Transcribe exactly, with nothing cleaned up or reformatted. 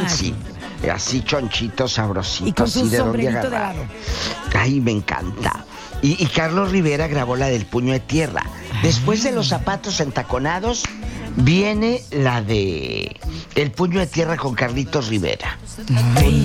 Lindsay. Así chonchito, sabrosito. Y con su así de dónde sombrerito de agarrar. lado. Ay, me encanta. Y, y Carlos Rivera grabó la del Puño de Tierra. Después de Los Zapatos Entaconados, viene la de El Puño de Tierra con Carlitos Rivera. Ay.